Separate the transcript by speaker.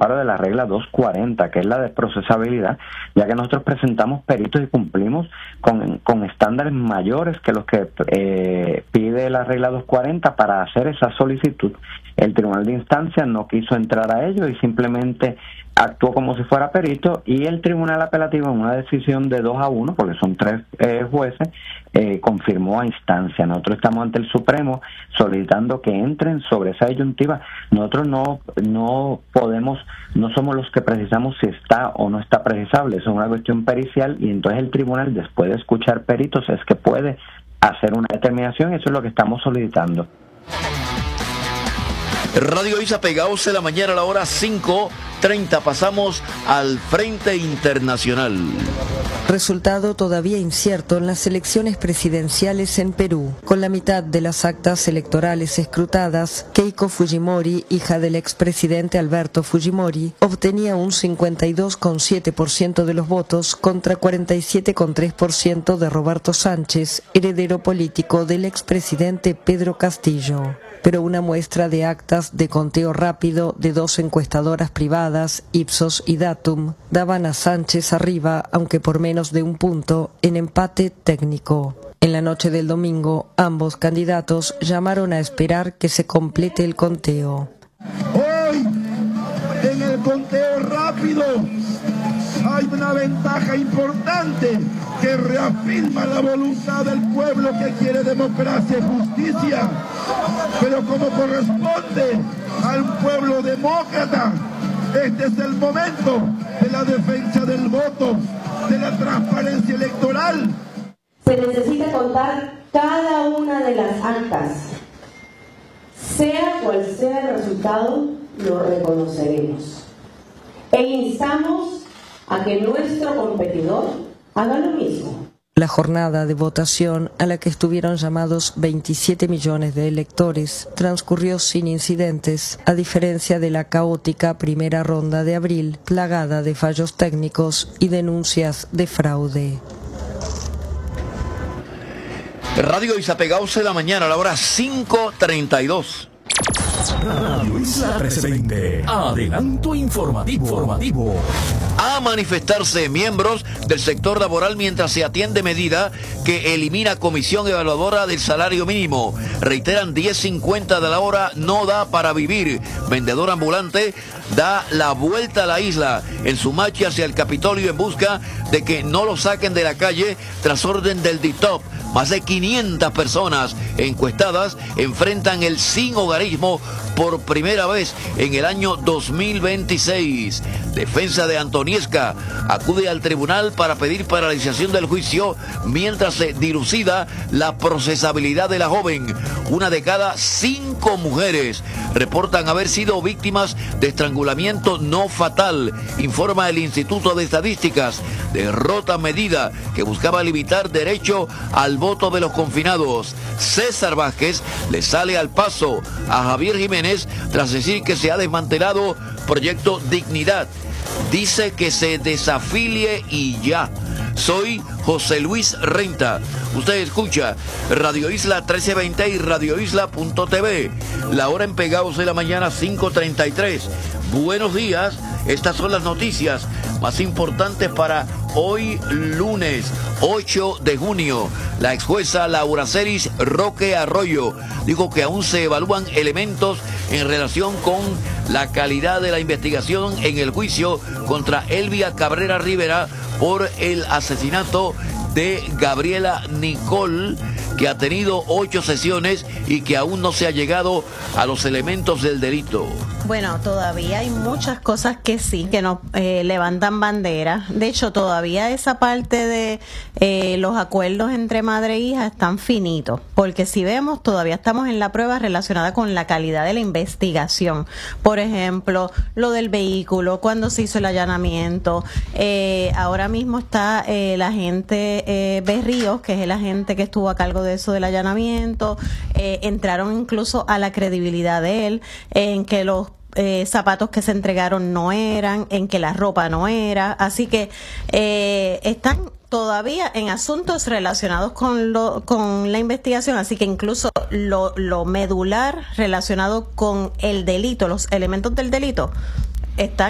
Speaker 1: amparo de la regla 240, que es la de procesabilidad, ya que nosotros presentamos peritos y cumplimos con estándares mayores que los que pide la regla 240 para hacer esa solicitud. El Tribunal de Instancia no quiso entrar a ello y simplemente actuó como si fuera perito, y el Tribunal Apelativo, en una decisión de 2-1, porque son 3 jueces, confirmó a instancia. Nosotros estamos ante el Supremo solicitando que entren sobre esa disyuntiva. Nosotros no podemos, no somos los que precisamos si está o no está precisable, eso es una cuestión pericial, y entonces el tribunal, después de escuchar peritos, es que puede hacer una determinación, y eso es lo que estamos solicitando.
Speaker 2: Radio Isla, pegados en la mañana a la hora 5:30. Pasamos al frente internacional.
Speaker 3: Resultado todavía incierto en las elecciones presidenciales en Perú. Con la mitad de las actas electorales escrutadas, Keiko Fujimori, hija del expresidente Alberto Fujimori, obtenía un 52,7% de los votos contra 47,3% de Roberto Sánchez, heredero político del expresidente Pedro Castillo. Pero una muestra de actas de conteo rápido de 2 encuestadoras privadas, Ipsos y Datum, daban a Sánchez arriba, aunque por menos de un punto, en empate técnico. En la noche del domingo, ambos candidatos llamaron a esperar que se complete el conteo.
Speaker 4: Hoy, en el conteo rápido, hay una ventaja importante que reafirma la voluntad del pueblo que quiere democracia y justicia. Pero como corresponde al pueblo demócrata, este es el momento de la defensa del voto, de la transparencia electoral.
Speaker 5: Se necesita contar cada una de las actas. Sea cual sea el resultado, lo reconoceremos. E instamos a que nuestro competidor haga lo mismo.
Speaker 3: La jornada de votación, a la que estuvieron llamados 27 millones de electores, transcurrió sin incidentes, a diferencia de la caótica primera ronda de abril, plagada de fallos técnicos y denuncias de fraude.
Speaker 2: Radio Isla, pegados en la mañana a la hora 5:32.
Speaker 6: Radio Isla 1320. Adelanto informativo.
Speaker 2: A manifestarse miembros del sector laboral mientras se atiende medida que elimina comisión evaluadora del salario mínimo. Reiteran 10.50 de la hora no da para vivir. Vendedor ambulante da la vuelta a la isla en su marcha hacia el Capitolio en busca de que no lo saquen de la calle tras orden del DITOP. Más de 500 personas encuestadas enfrentan el sin hogarismo por primera vez en el año 2026. Defensa de Antoniesca acude al tribunal para pedir paralización del juicio mientras se dilucida la procesabilidad de la joven. Una de cada 5 mujeres reportan haber sido víctimas de estrangulamiento no fatal, informa el Instituto de Estadísticas. Derrota medida que buscaba limitar derecho al voto de los confinados. César Vázquez le sale al paso a Javier Jiménez tras decir que se ha desmantelado Proyecto Dignidad. Dice que se desafilie y ya. Soy José Luis Renta. Usted escucha Radio Isla 1320 y radioisla.tv. La hora en pegados de la mañana 5:33. Buenos días. Estas son las noticias más importantes para hoy lunes 8 de junio. La ex jueza Laura Celis Roque Arroyo dijo que aún se evalúan elementos en relación con la calidad de la investigación en el juicio contra Elvia Cabrera Rivera por el asesinato de Gabriela Nicole, que ha tenido 8 sesiones y que aún no se ha llegado a los elementos del delito.
Speaker 7: Bueno, todavía hay muchas cosas que sí, que nos levantan bandera. De hecho, todavía esa parte de los acuerdos entre madre e hija están finitos, porque si vemos, todavía estamos en la prueba relacionada con la calidad de la investigación. Por ejemplo, lo del vehículo, cuando se hizo el allanamiento. Ahora mismo está el agente Berríos, que es el agente que estuvo a cargo de eso del allanamiento. Entraron incluso a la credibilidad de él, en que los zapatos que se entregaron no eran, en que la ropa no era, así que están todavía en asuntos relacionados con la investigación, así que incluso lo medular relacionado con el delito, los elementos del delito, están